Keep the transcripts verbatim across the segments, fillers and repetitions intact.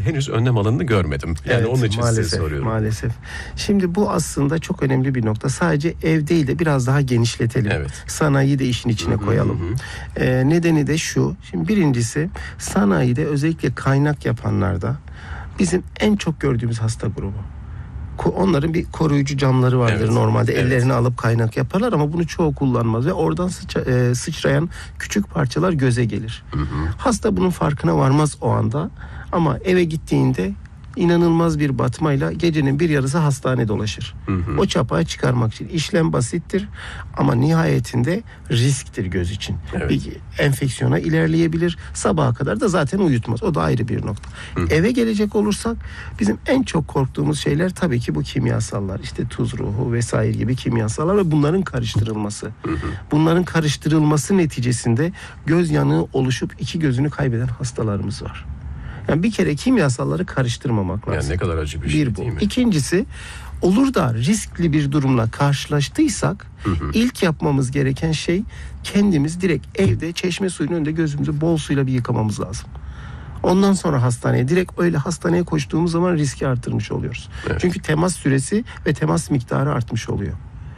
henüz önlem alanını görmedim. Yani evet, onun için maalesef, size soruyorum. Maalesef. Şimdi bu aslında çok önemli bir nokta. Sadece ev değil de biraz daha genişletelim. Evet. Sanayiyi de işin içine hı hı, koyalım. Hı. Ee, nedeni de şu. Şimdi birincisi sanayide özellikle kaynak yapanlarda bizim en çok gördüğümüz hasta grubu. Onların bir koruyucu camları vardır evet, normalde. Evet. Ellerini alıp kaynak yaparlar ama bunu çoğu kullanmaz ve oradan sıça, e, sıçrayan küçük parçalar göze gelir. Hı hı. Hasta bunun farkına varmaz o anda ama eve gittiğinde inanılmaz bir batmayla gecenin bir yarısı hastane dolaşır. Hı hı. O çapağı çıkarmak için. İşlem basittir ama nihayetinde risktir göz için. Evet. Bir enfeksiyona ilerleyebilir. Sabaha kadar da zaten uyutmaz. O da ayrı bir nokta. Hı hı. Eve gelecek olursak bizim en çok korktuğumuz şeyler tabii ki bu kimyasallar. İşte tuz ruhu vesaire gibi kimyasallar ve bunların karıştırılması. Hı hı. Bunların karıştırılması neticesinde göz yanığı oluşup iki gözünü kaybeden hastalarımız var. Yani bir kere kimyasalları karıştırmamak lazım. Yani ne kadar acı bir şey bir bu. Değil mi? İkincisi, olur da riskli bir durumla karşılaştıysak hı hı. ilk yapmamız gereken şey kendimiz direkt evde çeşme suyunun önünde gözümüzü bol suyla bir yıkamamız lazım. Ondan sonra hastaneye, direkt öyle hastaneye koştuğumuz zaman riski artırmış oluyoruz. Evet. Çünkü temas süresi ve temas miktarı artmış oluyor.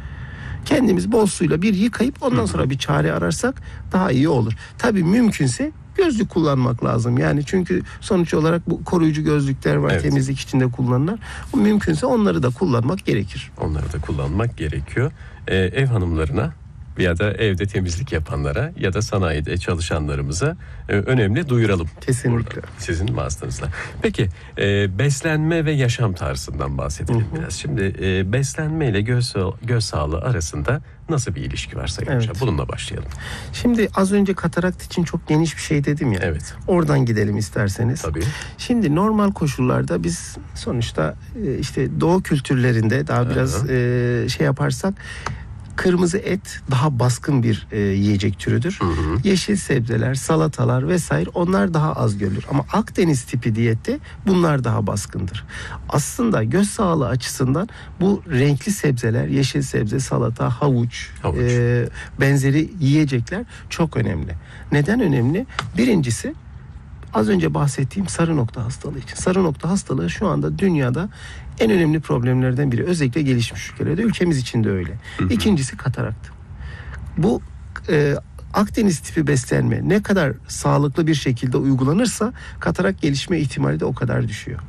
Kendimiz bol suyla bir yıkayıp ondan sonra bir çare ararsak daha iyi olur. Tabii mümkünse gözlük kullanmak lazım. Yani çünkü sonuç olarak bu koruyucu gözlükler var, evet. temizlik içinde kullanılan. Mümkünse onları da kullanmak gerekir. Onları da kullanmak gerekiyor. Ee, ev hanımlarına ya da evde temizlik yapanlara ya da sanayide çalışanlarımıza e, önemli duyuralım. Kesinlikle. Burada, sizin vasıtanızla. Peki e, beslenme ve yaşam tarzından bahsedelim hı hı. biraz. Şimdi e, beslenme ile göz, göz sağlığı arasında nasıl bir ilişki var Sayın evet. Hocam? Bununla başlayalım. Şimdi az önce katarakt için çok geniş bir şey dedim ya. Evet. Oradan gidelim isterseniz. Tabii. Şimdi normal koşullarda biz sonuçta işte doğu kültürlerinde daha biraz e, şey yaparsak kırmızı et daha baskın bir e, yiyecek türüdür. Hı hı. Yeşil sebzeler, salatalar vesaire onlar daha az görülür. Ama Akdeniz tipi diyette bunlar daha baskındır. Aslında göz sağlığı açısından bu renkli sebzeler, yeşil sebze, salata, havuç, havuç. E, benzeri yiyecekler çok önemli. Neden önemli? Birincisi az önce bahsettiğim sarı nokta hastalığı için. Sarı nokta hastalığı şu anda dünyada en önemli problemlerden biri. Özellikle gelişmiş ülkelerde. Ülkemiz için de öyle. Hı hı. İkincisi katarakt. Bu e, Akdeniz tipi beslenme ne kadar sağlıklı bir şekilde uygulanırsa katarak gelişme ihtimali de o kadar düşüyor.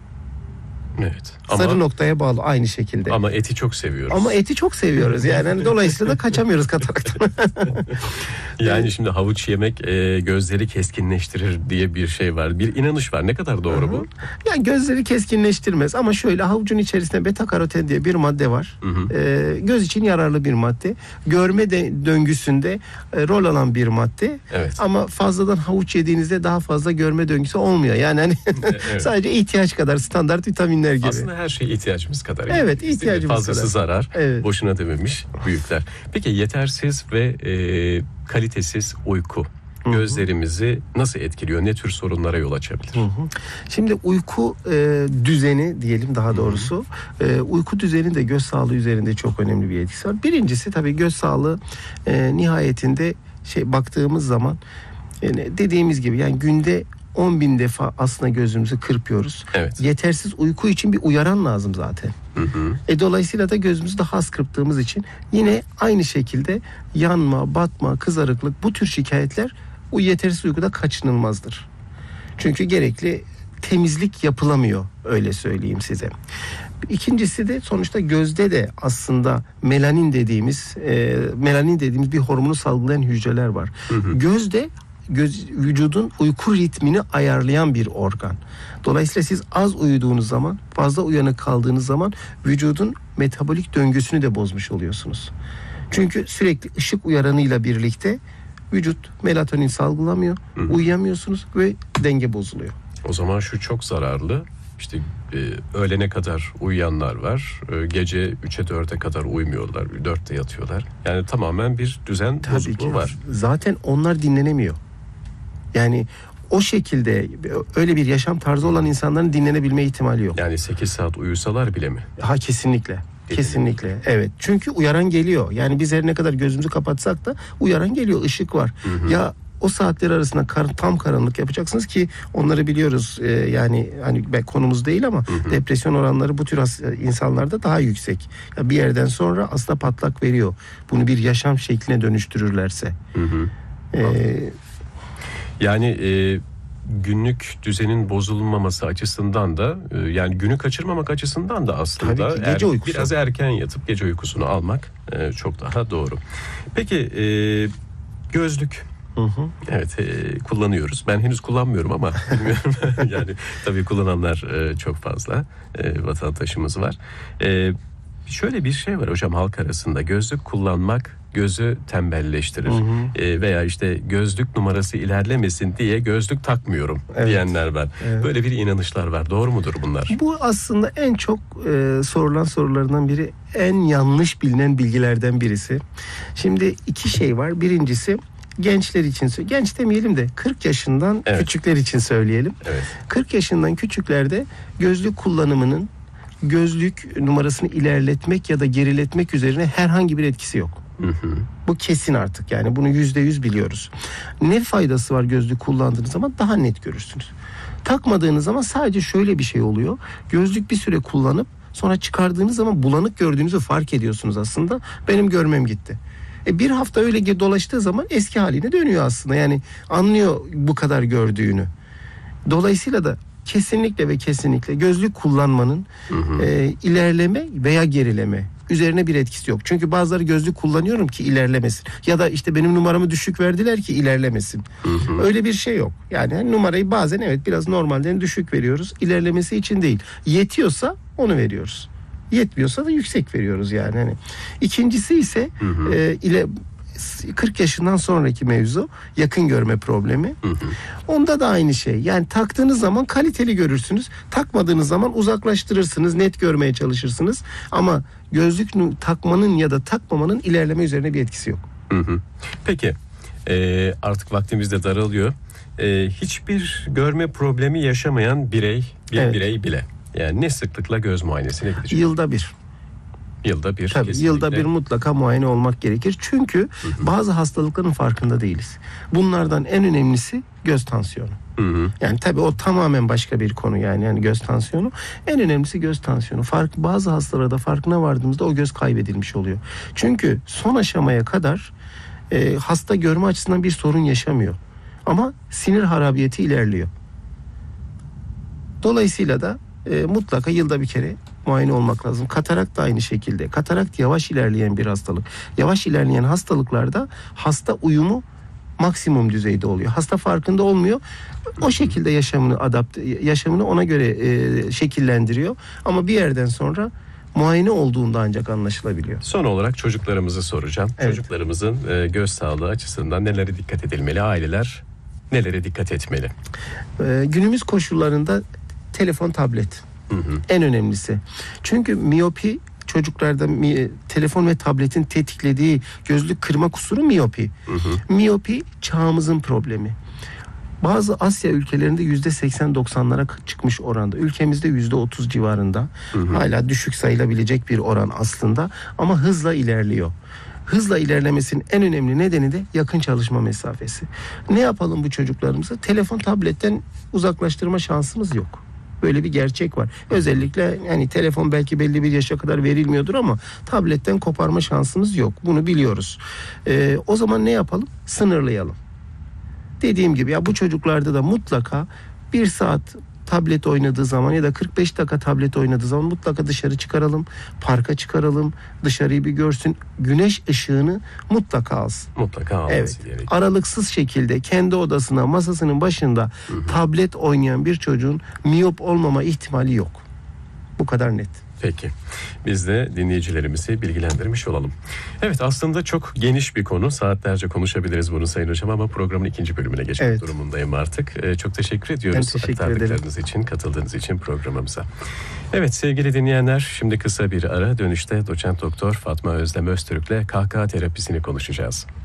Evet. Sarı ama, noktaya bağlı aynı şekilde. Ama eti çok seviyoruz. Ama eti çok seviyoruz yani. yani dolayısıyla da kaçamıyoruz kataraktan. Yani şimdi havuç yemek e, gözleri keskinleştirir diye bir şey var. Bir inanış var. Ne kadar doğru Hı-hı. bu? Yani gözleri keskinleştirmez ama şöyle havucun içerisinde beta karoten diye bir madde var. E, göz için yararlı bir madde. Görme de, döngüsünde e, rol alan bir madde. Evet. Ama fazladan havuç yediğinizde daha fazla görme döngüsü olmuyor. Yani hani evet. sadece ihtiyaç kadar standart vitaminler gibi. Aslında her şey ihtiyacımız kadar. Evet, ihtiyacımız Fazlası kadar. zarar. Evet. Boşuna dememiş büyükler. Peki yetersiz ve e, kalitesiz uyku Hı-hı. gözlerimizi nasıl etkiliyor? Ne tür sorunlara yol açabilir? Hı-hı. Şimdi uyku e, düzeni diyelim daha doğrusu. E, uyku düzeni de göz sağlığı üzerinde çok önemli bir etkisi var. Birincisi tabii göz sağlığı e, nihayetinde şey baktığımız zaman yani dediğimiz gibi yani günde on bin defa aslında gözümüzü kırpıyoruz. Evet. Yetersiz uyku için bir uyaran lazım zaten. Hı hı. E dolayısıyla da gözümüzü daha az kırptığımız için yine aynı şekilde yanma, batma, kızarıklık bu tür şikayetler o yetersiz uykuda kaçınılmazdır. Çünkü gerekli temizlik yapılamıyor öyle söyleyeyim size. İkincisi de sonuçta gözde de aslında melanin dediğimiz e, melanin dediğimiz bir hormonu salgılayan hücreler var. Hı hı. Gözde Göz, vücudun uyku ritmini ayarlayan bir organ. Dolayısıyla siz az uyuduğunuz zaman, fazla uyanık kaldığınız zaman vücudun metabolik döngüsünü de bozmuş oluyorsunuz. Çünkü sürekli ışık uyaranıyla birlikte vücut melatonin salgılamıyor, Hı. uyuyamıyorsunuz ve denge bozuluyor. O zaman şu çok zararlı. İşte e, öğlene kadar uyuyanlar var. E, gece üçe dörde kadar uyumuyorlar. dörtte yatıyorlar. Yani tamamen bir düzen Tabii bozukluğu ki. var. Zaten onlar dinlenemiyor. Yani o şekilde öyle bir yaşam tarzı olan insanların dinlenebilme ihtimali yok. Yani sekiz saat uyusalar bile mi? Ha kesinlikle. Kesinlikle. Evet. Çünkü uyaran geliyor. Yani biz her ne kadar gözümüzü kapatsak da uyaran geliyor. Işık var. Hı hı. Ya o saatler arasında kar, tam karanlık yapacaksınız ki onları biliyoruz. Ee, yani hani konumuz değil ama hı hı. depresyon oranları bu tür has, insanlarda daha yüksek. Ya bir yerden sonra aslında patlak veriyor. Bunu bir yaşam şekline dönüştürürlerse. Hı hı. Ee, yani e, günlük düzenin bozulmaması açısından da e, yani günü kaçırmamak açısından da aslında ki, gece er, biraz erken yatıp gece uykusunu almak e, çok daha doğru. Peki e, gözlük. Hı hı. Evet e, kullanıyoruz. Ben henüz kullanmıyorum ama bilmiyorum. Yani tabii kullananlar e, çok fazla e, vatandaşımız var. E, şöyle bir şey var hocam halk arasında, gözlük kullanmak gözü tembelleştirir. Hı hı. E, veya işte gözlük numarası ilerlemesin diye gözlük takmıyorum evet. diyenler var. Evet. Böyle bir inanışlar var. Doğru mudur bunlar? Bu aslında en çok e, sorulan sorularından biri, en yanlış bilinen bilgilerden birisi. Şimdi iki şey var. Birincisi gençler için, genç demeyelim de kırk yaşından evet. küçükler için söyleyelim. Evet. kırk yaşından küçüklerde gözlük kullanımının gözlük numarasını ilerletmek ya da geriletmek üzerine herhangi bir etkisi yok. Hı hı. Bu kesin artık, yani bunu yüzde yüz biliyoruz. Ne faydası var gözlük kullandığınız zaman? Daha net görürsünüz. Takmadığınız zaman sadece şöyle bir şey oluyor. Gözlük bir süre kullanıp sonra çıkardığınız zaman bulanık gördüğünüzü fark ediyorsunuz aslında. Benim görmem gitti. E bir hafta öyle dolaştığı zaman eski haline dönüyor aslında. Yani anlıyor bu kadar gördüğünü. Dolayısıyla da kesinlikle ve kesinlikle gözlük kullanmanın hı hı. E, ilerleme veya gerileme üzerine bir etkisi yok. Çünkü bazıları gözlük kullanıyorum ki ilerlemesin. Ya da işte benim numaramı düşük verdiler ki ilerlemesin. Hı hı. Öyle bir şey yok. Yani numarayı bazen evet biraz normalden düşük veriyoruz. İlerlemesi için değil. Yetiyorsa onu veriyoruz. Yetmiyorsa da yüksek veriyoruz yani. Hani. İkincisi ise hı hı. E, ile kırk yaşından sonraki mevzu yakın görme problemi. Hı hı. Onda da aynı şey. Yani taktığınız zaman kaliteli görürsünüz. Takmadığınız zaman uzaklaştırırsınız. Net görmeye çalışırsınız. Ama gözlük takmanın ya da takmamanın ilerleme üzerine bir etkisi yok. Hı hı. Peki e, artık vaktimiz de daralıyor. E, hiçbir görme problemi yaşamayan birey, bir evet. birey bile. Yani ne sıklıkla göz muayenesine gidecek? Yılda bir. Yılda bir. Tabii kesinlikle. Yılda bir mutlaka muayene olmak gerekir. Çünkü hı hı. bazı hastalıkların farkında değiliz. Bunlardan en önemlisi göz tansiyonu. Hı hı. Yani tabii o tamamen başka bir konu yani yani göz tansiyonu. En önemlisi göz tansiyonu. Fark, bazı hastalarda farkına vardığımızda o göz kaybedilmiş oluyor. Çünkü son aşamaya kadar e, hasta görme açısından bir sorun yaşamıyor. Ama sinir harabiyeti ilerliyor. Dolayısıyla da e, mutlaka yılda bir kere muayene olmak lazım. Katarakt da aynı şekilde. Katarakt yavaş ilerleyen bir hastalık. Yavaş ilerleyen hastalıklarda hasta uyumu maksimum düzeyde oluyor. Hasta farkında olmuyor. O şekilde yaşamını adapte, yaşamını ona göre e, şekillendiriyor. Ama bir yerden sonra muayene olduğunda ancak anlaşılabiliyor. Son olarak çocuklarımızı soracağım. Evet. Çocuklarımızın e, göz sağlığı açısından nelere dikkat edilmeli? Aileler nelere dikkat etmeli? E, günümüz koşullarında telefon, tablet. Hı hı. En önemlisi. Çünkü miyopi çocuklarda mi, telefon ve tabletin tetiklediği gözlük kırma kusuru miyopi. Hı hı. Miyopi çağımızın problemi. Bazı Asya ülkelerinde yüzde seksen doksanlara çıkmış oranda. Ülkemizde yüzde otuz civarında. Hı hı. Hala düşük sayılabilecek bir oran aslında ama hızla ilerliyor. Hızla ilerlemesinin en önemli nedeni de yakın çalışma mesafesi. Ne yapalım bu çocuklarımızı? Telefon, tabletten uzaklaştırma şansımız yok. Böyle bir gerçek var. Özellikle yani telefon belki belli bir yaşa kadar verilmiyordur ama tabletten koparma şansımız yok. Bunu biliyoruz. Ee, o zaman ne yapalım? Sınırlayalım. Dediğim gibi ya bu çocuklarda da mutlaka bir saat tablet oynadığı zaman ya da kırk beş dakika tablet oynadığı zaman mutlaka dışarı çıkaralım. Parka çıkaralım. Dışarıyı bir görsün. Güneş ışığını mutlaka alsın. Mutlaka alması evet. gerekiyor. Aralıksız şekilde kendi odasına, masasının başında hı hı. tablet oynayan bir çocuğun miyop olmama ihtimali yok. Bu kadar net. Peki. Biz de dinleyicilerimizi bilgilendirmiş olalım. Evet, aslında çok geniş bir konu. Saatlerce konuşabiliriz bunu Sayın Hocam ama programın ikinci bölümüne geçmek evet. durumundayım artık. Ee, çok teşekkür ediyoruz. Ben teşekkür aktardıklarınız ederim. için, katıldığınız için programımıza. Evet sevgili dinleyenler, şimdi kısa bir ara, dönüşte doçent doktor Fatma Özlem Öztürk'le kahkaha terapisini konuşacağız.